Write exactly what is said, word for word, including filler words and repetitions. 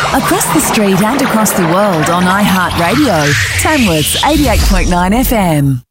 Across the street and across the world on iHeartRadio. Tamworth's eighty-eight point nine F M.